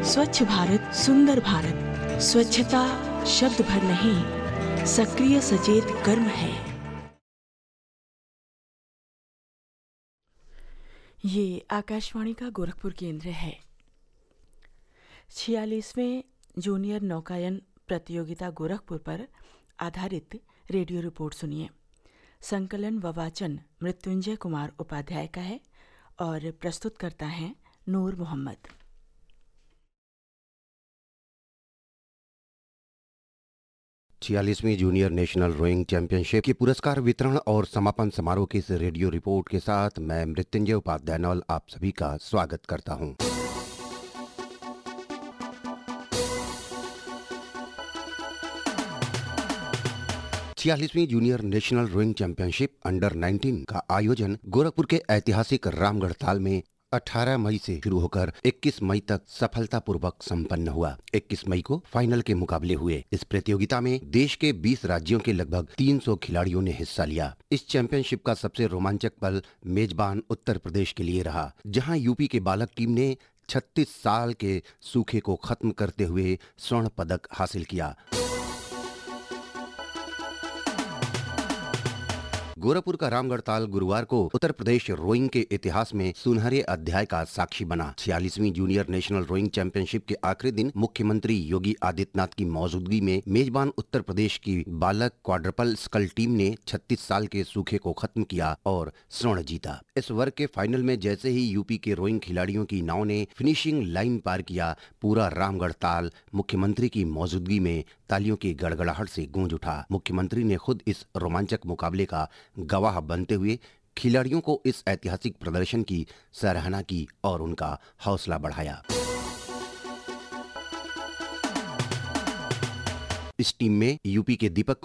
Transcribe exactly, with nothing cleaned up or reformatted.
स्वच्छ भारत सुंदर भारत, स्वच्छता शब्द भर नहीं, सक्रिय सचेत कर्म है। ये आकाशवाणी का गोरखपुर केंद्र है। छियालीसवें जूनियर नौकायन प्रतियोगिता गोरखपुर पर आधारित रेडियो रिपोर्ट सुनिए। संकलन व वाचन मृत्युंजय कुमार उपाध्याय का है और प्रस्तुत करता है नूर Mohammad. छियालीसवीं junior national rowing championship के पुरस्कार वितरण और समापन समारोह की इस रेडियो रिपोर्ट के साथ मैं मृत्युंजय उपाध्याय आप सभी का स्वागत करता हूं। छियालीसवीं junior national rowing championship under nineteen का आयोजन गोरखपुर के ऐतिहासिक रामगढ़ ताल में अठारह मई से शुरू होकर इक्कीस मई तक सफलतापूर्वक संपन्न हुआ। इक्कीस मई को फाइनल के मुकाबले हुए। इस प्रतियोगिता में देश के बीस राज्यों के लगभग तीन सौ खिलाड़ियों ने हिस्सा लिया। इस चैंपियनशिप का सबसे रोमांचक पल मेजबान उत्तर प्रदेश के लिए रहा, जहां यूपी के बालक टीम ने छत्तीस साल के सूखे को खत्म करते हुए स्वर्ण पदक हासिल किया। गोरखपुर का रामगढ़ ताल गुरुवार को उत्तर प्रदेश रोइंग के इतिहास में सुनहरे अध्याय का साक्षी बना। छियालीसवीं जूनियर नेशनल रोइंग चैंपियनशिप के आखिरी दिन मुख्यमंत्री योगी आदित्यनाथ की मौजूदगी में मेजबान उत्तर प्रदेश की बालक क्वाड्रपल स्कल टीम ने छत्तीस साल के सूखे को खत्म किया और स्वर्ण जीता। इस वर्ग के फाइनल में जैसे ही यूपी के रोइंग खिलाड़ियों की नाव ने फिनिशिंग लाइन पार किया, पूरा रामगढ़ ताल मुख्यमंत्री की मौजूदगी में तालियों की गड़गड़ाहट से गूंज उठा। मुख्यमंत्री ने खुद इस रोमांचक मुकाबले का गवाह बनते हुए खिलाड़ियों को इस ऐतिहासिक प्रदर्शन की सराहना की और उनका हौसला बढ़ाया। इस टीम में यूपी के दीपक